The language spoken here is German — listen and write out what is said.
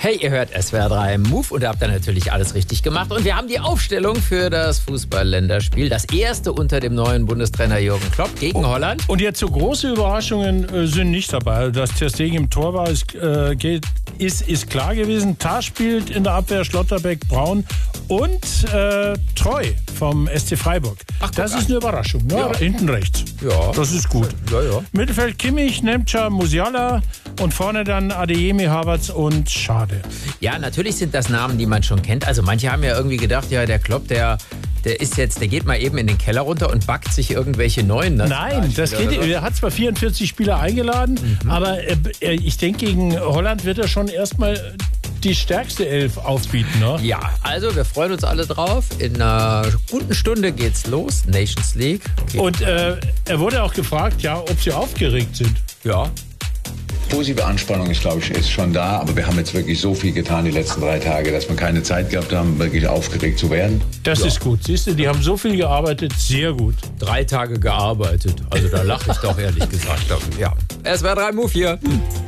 Hey, ihr hört SWR 3 Move und ihr habt da natürlich alles richtig gemacht. Und wir haben die Aufstellung für das Fußball-Länderspiel. Das erste unter dem neuen Bundestrainer Jürgen Klopp gegen Holland. Und jetzt so große Überraschungen sind nicht dabei. Dass Ter Stegen im Tor war, ist klar gewesen. Tah spielt in der Abwehr, Schlotterbeck, Braun und Treu vom SC Freiburg. Ach, das ist eine Überraschung. Ne? Ja. Hinten rechts. Ja. Das ist gut. Ja, ja. Mittelfeld Kimmich, Nemca, Musiala und vorne dann Adeyemi, Havertz und Schade. Ja, natürlich sind das Namen, die man schon kennt. Also manche haben ja irgendwie gedacht, ja, der Klopp, der geht mal eben in den Keller runter und backt sich irgendwelche neuen. Nein, das geht. Er hat zwar 44 Spieler eingeladen, aber ich denke, gegen Holland wird er schon erstmal die stärkste Elf aufbieten. Ne? Ja, also wir freuen uns alle drauf. In einer guten Stunde geht's los, Nations League. Okay. Und er wurde auch gefragt, ja, ob sie aufgeregt sind. Ja. Positive Anspannung ist schon da, aber wir haben jetzt wirklich so viel getan die letzten 3 Tage, dass wir keine Zeit gehabt haben, wirklich aufgeregt zu werden. Das ist gut. Siehst du, die haben so viel gearbeitet, sehr gut. 3 Tage gearbeitet. Also da lache ich doch ehrlich gesagt. Ja. SWR 3 Move hier.